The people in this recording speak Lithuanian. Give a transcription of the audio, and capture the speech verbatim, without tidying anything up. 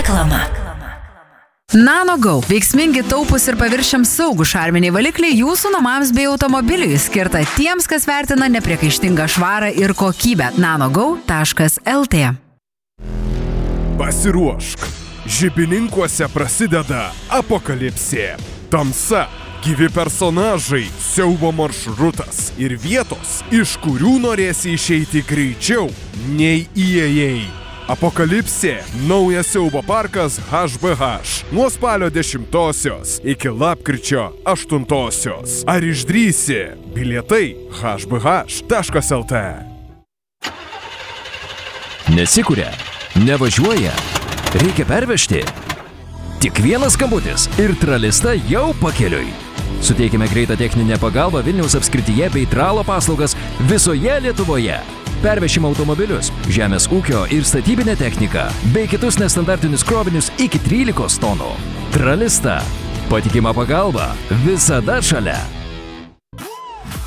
Reklama. NanoGo – veiksmingi, taupūs ir paviršiams saugų šarminiai valikliai jūsų namams bei automobiliui, skirta tiems, kas vertina nepriekaištingą švarą ir kokybę. nanogo taškas lt. Pasiruošk. Žibininkuose prasideda apokalipsė. Tamsa, gyvi personažai, siaubo maršrutas ir vietos, iš kurių norėsi išeiti greičiau nei įėjai. Apokalipsė – naujas siaubo parkas H B H. Nuo spalio dešimtosios iki lapkričio aštuntosios. Ar išdrįsi? Bilietai h b h taškas lt. Nesikuria, nevažiuoja, reikia pervežti. Tik vienas skambutis ir Tralista jau pakeliui. Suteikime greitą techninę pagalbą Vilniaus apskrityje bei tralo paslaugas visoje Lietuvoje. Pervešime automobilius, žemės ūkio ir statybinę techniką, bei kitus nestandartinius krovinius iki trylikos tonų. Tralista. Patikima pagalba visada šalia.